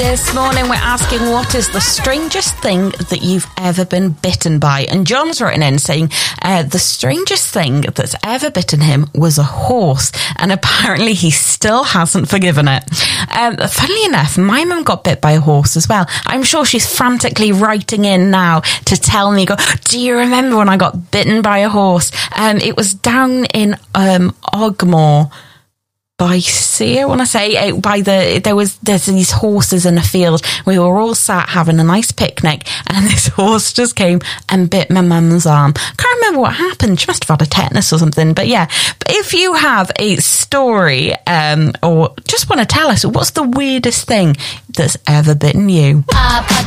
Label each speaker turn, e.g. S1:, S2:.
S1: This morning we're asking, what is the strangest thing that you've ever been bitten by? And John's written in saying the strangest thing that's ever bitten him was a horse, and apparently he still hasn't forgiven it. Funnily enough, my mum got bit by a horse as well. I'm sure she's frantically writing in now to tell me, do you remember when I got bitten by a horse? It was down in Ogmore. By sea, I want to say, there's these horses in a field. We were all sat having a nice picnic, and this horse just came and bit my mum's arm. Can't remember what happened. She must have had a tetanus or something. But yeah, if you have a story or just want to tell us, what's the weirdest thing that's ever bitten you?